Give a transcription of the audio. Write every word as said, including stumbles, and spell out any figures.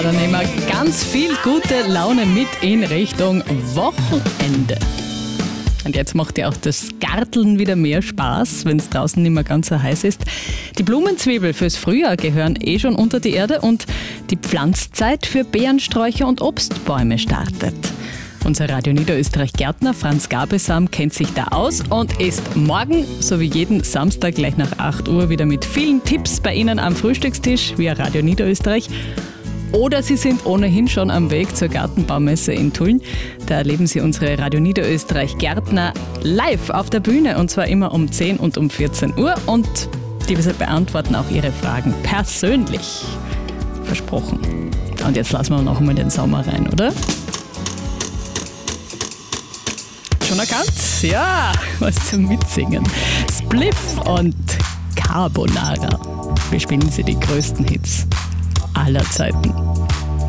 da nehmen wir ganz viel gute Laune mit in Richtung Wochenende. Und jetzt macht ja auch das Garteln wieder mehr Spaß, wenn es draußen nicht mehr ganz so heiß ist. Die Blumenzwiebel fürs Frühjahr gehören eh schon unter die Erde und die Pflanzzeit für Beerensträucher und Obstbäume startet. Unser Radio Niederösterreich Gärtner Franz Gabesam kennt sich da aus und ist morgen, so wie jeden Samstag gleich nach acht Uhr, wieder mit vielen Tipps bei Ihnen am Frühstückstisch via Radio Niederösterreich. Oder Sie sind ohnehin schon am Weg zur Gartenbaumesse in Tulln. Da erleben Sie unsere Radio Niederösterreich Gärtner live auf der Bühne und zwar immer um zehn und um vierzehn Uhr und die beantworten auch Ihre Fragen persönlich. Versprochen. Und jetzt lassen wir noch einmal den Sommer rein, oder? Schon erkannt? Ja, was zum Mitsingen. Spliff und Carbonara. Wir spielen Sie die größten Hits aller Zeiten.